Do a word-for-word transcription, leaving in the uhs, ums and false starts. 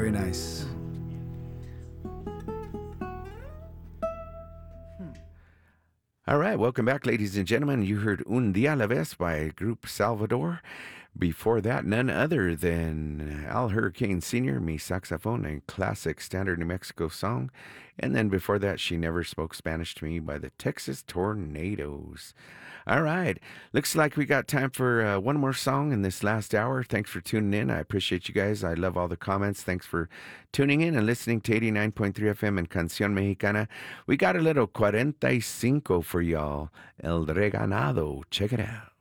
Very nice. All right, welcome back, ladies and gentlemen. You heard Un Dia a la Vez by Group Salvador. Before that, none other than Al Hurricane Senior, Mi Saxophone, a classic standard New Mexico song. And then before that, She Never Spoke Spanish to Me by the Texas Tornadoes. All right, looks like we got time for uh, one more song in this last hour. Thanks for tuning in. I appreciate you guys. I love all the comments. Thanks for tuning in and listening to eighty-nine point three F M and Canción Mexicana. We got a little cuarenta y cinco for y'all. El Reganado. Check it out.